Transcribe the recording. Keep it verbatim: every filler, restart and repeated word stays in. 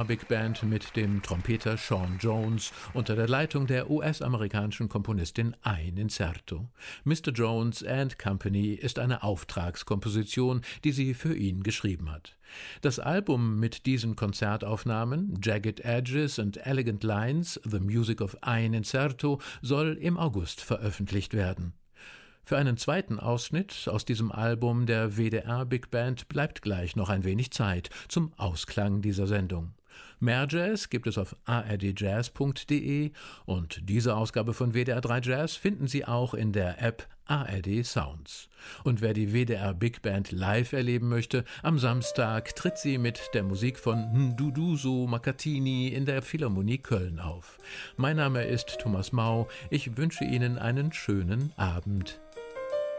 Big Band mit dem Trompeter Sean Jones unter der Leitung der U S-amerikanischen Komponistin Ein Incerto. Mister Jones and Company ist eine Auftragskomposition, die sie für ihn geschrieben hat. Das Album mit diesen Konzertaufnahmen, Jagged Edges and Elegant Lines, The Music of Ein Incerto, soll im August veröffentlicht werden. Für einen zweiten Ausschnitt aus diesem Album der W D R Big Band bleibt gleich noch ein wenig Zeit zum Ausklang dieser Sendung. Mehr Jazz gibt es auf a r d jazz punkt d e und diese Ausgabe von W D R drei Jazz finden Sie auch in der App A R D Sounds. Und wer die W D R Big Band live erleben möchte, am Samstag tritt sie mit der Musik von Nduduzo Makatini in der Philharmonie Köln auf. Mein Name ist Thomas Mau, ich wünsche Ihnen einen schönen Abend.